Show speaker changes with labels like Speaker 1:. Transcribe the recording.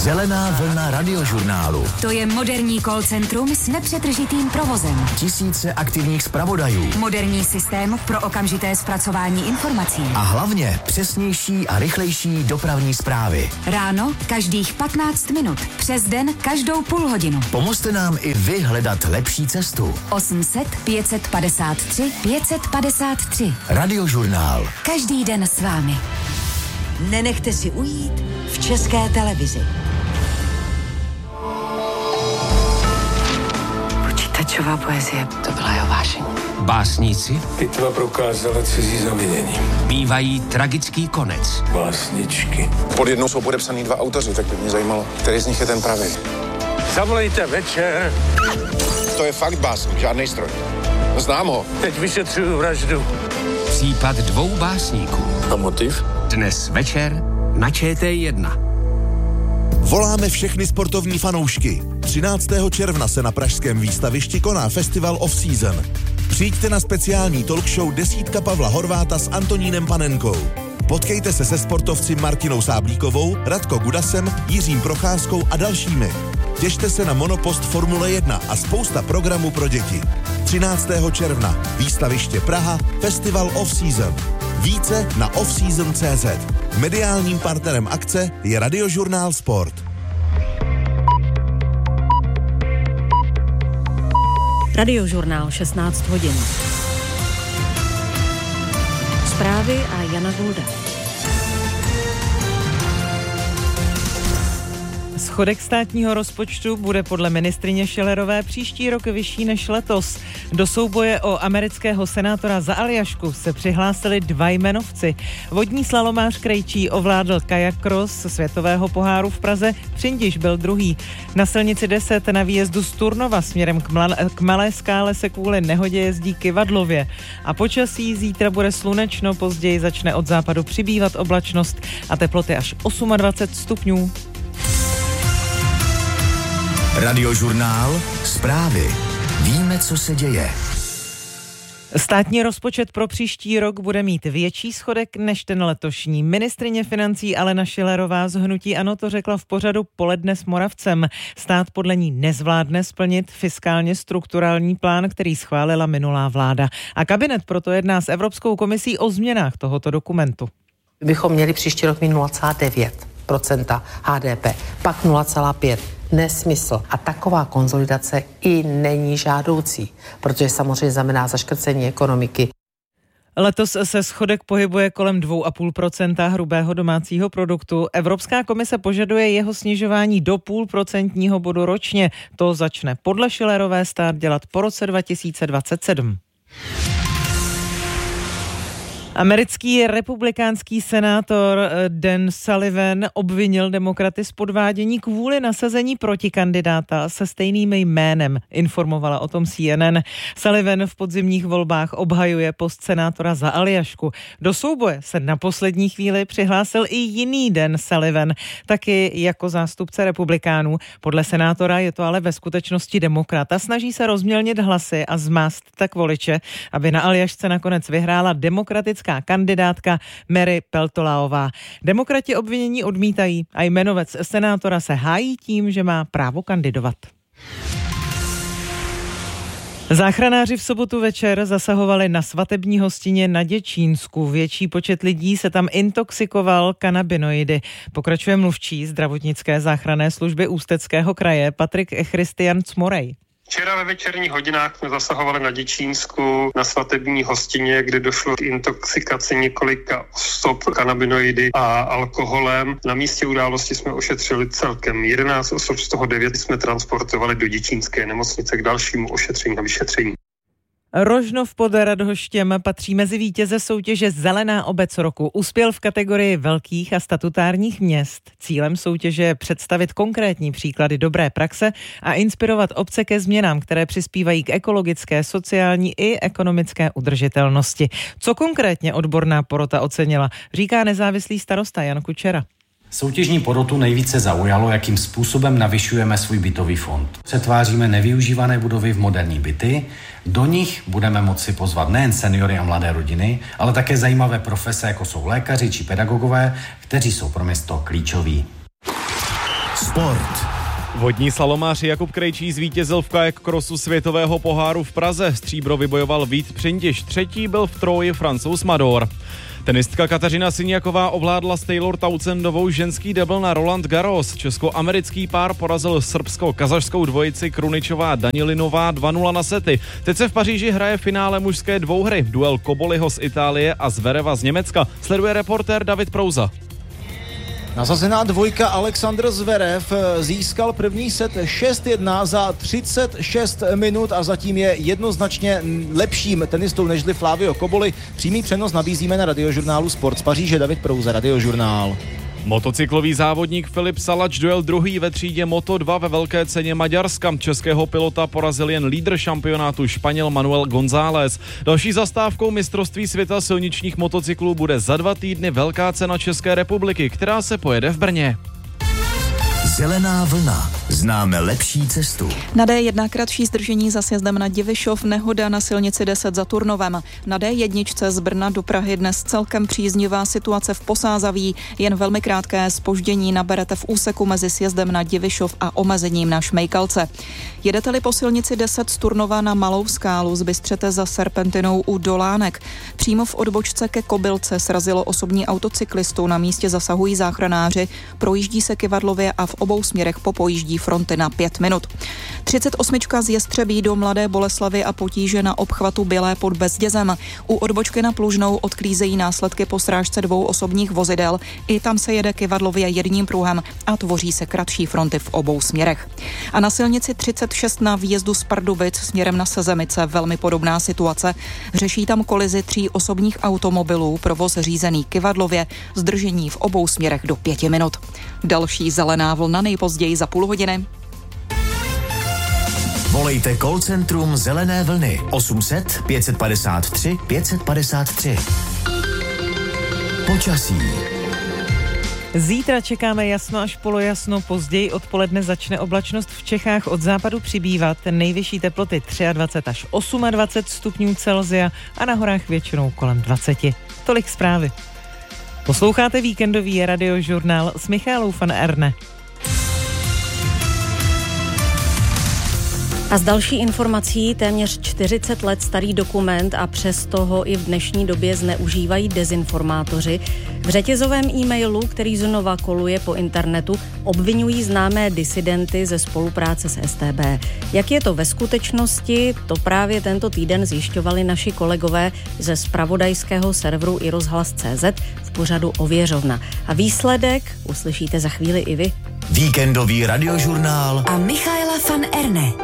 Speaker 1: Zelená vlna radiožurnálu.
Speaker 2: To je moderní call centrum s nepřetržitým provozem.
Speaker 1: Tisíce aktivních zpravodajů.
Speaker 2: Moderní systém pro okamžité zpracování informací.
Speaker 1: A hlavně přesnější a rychlejší dopravní zprávy.
Speaker 2: Ráno každých 15 minut. Přes den každou půl hodinu.
Speaker 1: Pomozte nám i vy hledat lepší cestu.
Speaker 2: 800 553 553.
Speaker 1: Radiožurnál.
Speaker 2: Každý den s vámi.
Speaker 3: Nenechte si ujít v České televizi.
Speaker 4: Počítačová poezie, to byla jeho vášeň.
Speaker 5: Básníci
Speaker 6: pitva prokázala cizí zavinění.
Speaker 5: Bývají tragický konec.
Speaker 6: Básničky.
Speaker 7: Pod jednou jsou podepsaný 2 autoři, tak by mě zajímalo, který z nich je ten pravý.
Speaker 6: Zavolejte Večer.
Speaker 7: To je fakt básník, žádnej stroj. Znám ho.
Speaker 6: Teď vyšetřuju vraždu.
Speaker 5: Případ 2 básníků.
Speaker 6: A motiv?
Speaker 5: Dnes večer na ČT1.
Speaker 8: Voláme všechny sportovní fanoušky. 13. června se na pražském výstavišti koná Festival Off Season. Přijďte na speciální talk show Desítka Pavla Horváta s Antonínem Panenkou. Potkejte se se sportovci Martinou Sáblíkovou, Radko Gudasem, Jiřím Procházkou a dalšími. Těšte se na monopost Formule 1 a spousta programů pro děti. 13. června, výstaviště Praha, Festival Off Season. Více na offseason.cz. Mediálním partnerem akce je Radiožurnál Sport.
Speaker 9: Radiožurnál 16 hodin. Zprávy a Jana Golda.
Speaker 10: Schodek státního rozpočtu bude podle ministryně Schillerové příští rok vyšší než letos. Do souboje o amerického senátora za Aljašku se přihlásili 2 jmenovci. Vodní slalomář Krejčí ovládl kajak cross světového poháru v Praze, Přindiš byl druhý. Na silnici 10 na výjezdu z Turnova směrem k Malé Skále se kvůli nehodě jezdí kyvadlově. A počasí zítra bude slunečno, později začne od západu přibývat oblačnost a teploty až 28 stupňů.
Speaker 1: Radiožurnál. Zprávy. Víme, co se děje.
Speaker 10: Státní rozpočet pro příští rok bude mít větší schodek než ten letošní. Ministryně financí Alena Schillerová z hnutí ANO to řekla v pořadu Poledne s Moravcem. Stát podle ní nezvládne splnit fiskálně strukturální plán, který schválila minulá vláda. A kabinet proto jedná s Evropskou komisí o změnách tohoto dokumentu.
Speaker 11: Bychom měli příští rok mít 0,9% HDP, pak 0,5%. Nesmysl. A taková konsolidace i není žádoucí, protože samozřejmě znamená zaškrcení ekonomiky.
Speaker 10: Letos se schodek pohybuje kolem 2,5% hrubého domácího produktu. Evropská komise požaduje jeho snižování do 0,5% bodu ročně. To začne podle Schillerové stát dělat po roce 2027. Americký republikánský senátor Dan Sullivan obvinil demokraty z podvádění kvůli nasazení protikandidáta se stejným jménem, informovala o tom CNN. Sullivan v podzimních volbách obhajuje post senátora za Aljašku. Do souboje se na poslední chvíli přihlásil i jiný Dan Sullivan, taky jako zástupce republikánů. Podle senátora je to ale ve skutečnosti demokrat a snaží se rozmělnit hlasy a zmást tak voliče, aby na Aljašce nakonec vyhrála demokratická kandidátka Mary Peltolaová. Demokrati obvinění odmítají a jmenovec senátora se hájí tím, že má právo kandidovat. Záchranáři v sobotu večer zasahovali na svatební hostině na Děčínsku. Větší počet lidí se tam intoxikoval kanabinoidy. Pokračuje mluvčí zdravotnické záchranné služby Ústeckého kraje Patrik Christian Cmorej.
Speaker 12: Včera ve večerních hodinách jsme zasahovali na Děčínsku na svatební hostině, kde došlo k intoxikaci několika osob kanabinoidy a alkoholem. Na místě události jsme ošetřili celkem 11 osob, z toho 9 jsme transportovali do děčínské nemocnice k dalšímu ošetření a vyšetření.
Speaker 10: Rožnov pod Radhoštěm patří mezi vítěze soutěže Zelená obec roku. Uspěl v kategorii velkých a statutárních měst. Cílem soutěže je představit konkrétní příklady dobré praxe a inspirovat obce ke změnám, které přispívají k ekologické, sociální i ekonomické udržitelnosti. Co konkrétně odborná porota ocenila, říká nezávislý starosta Jan Kučera.
Speaker 13: Soutěžní porotu nejvíce zaujalo, jakým způsobem navyšujeme svůj bytový fond. Přetváříme nevyužívané budovy v moderní byty, do nich budeme moci pozvat nejen seniory a mladé rodiny, ale také zajímavé profese, jako jsou lékaři či pedagogové, kteří jsou pro město klíčoví.
Speaker 1: Sport.
Speaker 14: Vodní slalomář Jakub Krejčí zvítězil v kajak crossu světového poháru v Praze. Stříbro vybojoval Vít Přindiš, třetí byl v Troji Francouz Mador. Tenistka Kateřina Siniaková ovládla s Taylor Townsendovou ženský double na Roland Garros. Česko-americký pár porazil srbsko-kazašskou dvojici Kruničová Danilinová 2-0 na sety. Teď se v Paříži hraje finále mužské dvouhry. Duel Koboliho z Itálie a Zvereva z Německa. Sleduje reportér David Prouza.
Speaker 15: Nasazená dvojka Alexander Zverev získal první set 6-1 za 36 minut a zatím je jednoznačně lepším tenistou nežli Flavio Koboli. Přímý přenos nabízíme na radiožurnálu Sport z Paříže. David Prouza, Radiožurnál.
Speaker 14: Motocyklový závodník Filip Salač dojel druhý ve třídě Moto2 ve velké ceně Maďarska. Českého pilota porazil jen lídr šampionátu Španěl Manuel González. Další zastávkou mistrovství světa silničních motocyklů bude za 2 týdny velká cena České republiky, která se pojede v Brně.
Speaker 1: Zelená vlna. Známe lepší cestu.
Speaker 16: Na D1 kratší zdržení za sjezdem na Divišov, nehoda na silnici 10 za Turnovem. Na D1 z Brna do Prahy dnes celkem příznivá situace v Posázaví, jen velmi krátké zpoždění naberete v úseku mezi sjezdem na Divišov a omezením na Šmejkalce. Jedete-li po silnici 10 z Turnova na Malou Skálu, zbystřete za serpentinou u Dolánek. Přímo v odbočce ke Kobylce srazilo osobní autocyklistu, na místě zasahují záchranáři, projíždí se kyvadlově a v obou směrech popojíždí fronty na 5 minut. 38 z Jestřebí do Mladé Boleslavy a potíže na obchvatu Bělé pod Bezdězem. U odbočky na Plužnou odklízejí následky po srážce 2 osobních vozidel. I tam se jede kyvadlově jedním pruhem a tvoří se kratší fronty v obou směrech. A na silnici 36 na výjezdu z Pardubic směrem na Sezemice velmi podobná situace. Řeší tam kolizi 3 osobních automobilů, provoz řízený kyvadlově, zdržení v obou směrech do 5 minut. Další zelená vlna nejpozději za půl hodiny.
Speaker 1: Volejte call centrum Zelené vlny 800 553 553. Počasí.
Speaker 10: Zítra čekáme jasno až polojasno, později odpoledne začne oblačnost v Čechách od západu přibývat, nejvyšší teploty 23 až 28 stupňů Celsia a na horách většinou kolem 20. Tolik zprávy. Posloucháte víkendový radiožurnál s Michálou van Erne.
Speaker 9: A z další informací téměř 40 let starý dokument a přesto ho i v dnešní době zneužívají dezinformátoři. V řetězovém e-mailu, který znova koluje po internetu, obvinují známé disidenty ze spolupráce s StB. Jak je to ve skutečnosti, to právě tento týden zjišťovali naši kolegové ze zpravodajského serveru iRozhlas.cz v pořadu Ověřovna. A výsledek uslyšíte za chvíli i vy.
Speaker 1: Víkendový radiožurnál
Speaker 2: a Michaela van Erne.